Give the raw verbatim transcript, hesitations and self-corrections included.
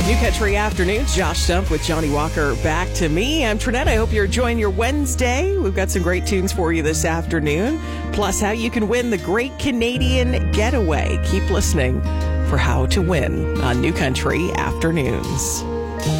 New Country Afternoons, Josh Stump with Johnny Walker back to me. I'm Trinette. I hope you're enjoying your Wednesday. We've got some great tunes for you this afternoon, plus how you can win the Great Canadian Getaway. Keep listening for how to win on New Country Afternoons.